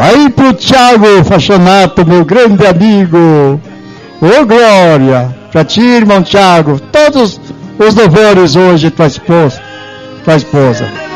Aí pro Thiago Faxonato, meu grande amigo. Ô Glória, pra ti, irmão Thiago, todos os louvores hoje, tua esposa.